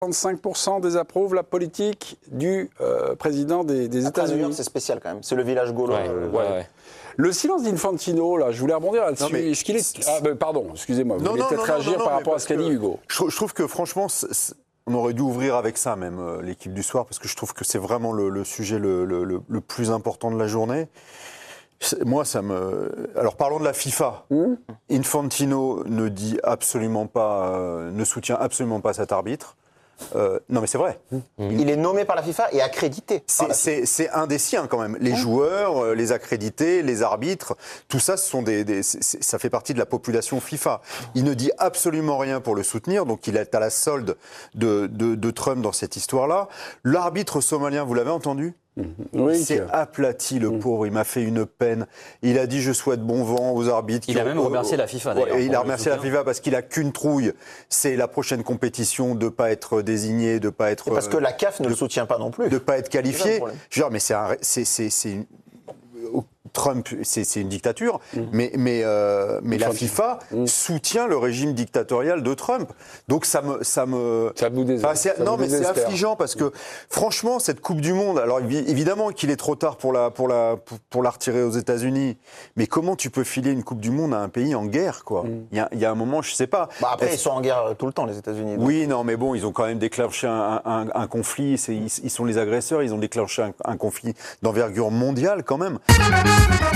65% désapprouvent la politique du président des États-Unis. C'est spécial quand même, c'est le village gaulois. Ouais. Le silence d'Infantino, là, je voulais rebondir là-dessus. Est-ce qu'il est... pardon, excusez-moi, vous voulez peut-être réagir par rapport à ce qu'a dit Hugo. Je trouve que franchement, on aurait dû ouvrir avec ça même, l'équipe du soir, parce que je trouve que c'est vraiment le sujet le plus important de la journée. Moi, Alors, parlons de la FIFA. Infantino ne dit absolument pas, ne soutient absolument pas cet arbitre. Non, mais c'est vrai. Il est nommé par la FIFA et accrédité. C'est un des siens quand même. Les joueurs, les accrédités, les arbitres, tout ça, ça fait partie de la population FIFA. Il ne dit absolument rien pour le soutenir, donc il est à la solde de Trump dans cette histoire-là. L'arbitre somalien, vous l'avez entendu ? Oui, il s'est aplati, le pauvre, il m'a fait une peine. Il a dit je souhaite bon vent aux arbitres. Il a même remercié la FIFA d'ailleurs. Il a remercié la FIFA parce qu'il a qu'une trouille, c'est la prochaine compétition de pas être désigné, de pas être. Et parce que la CAF ne le soutient pas non plus. De pas être qualifié. Je veux dire, mais c'est Trump, c'est une dictature, mais la FIFA soutient le régime dictatorial de Trump. Donc ça me c'est affligeant parce que franchement cette Coupe du Monde, alors évidemment qu'il est trop tard pour la retirer aux États-Unis, mais comment tu peux filer une Coupe du Monde à un pays en guerre quoi ? Il y a un moment, je sais pas. Après ils sont en guerre tout le temps les États-Unis. Donc. Oui, non, mais bon, ils ont quand même déclenché un conflit. Ils sont les agresseurs. Ils ont déclenché un conflit d'envergure mondiale quand même.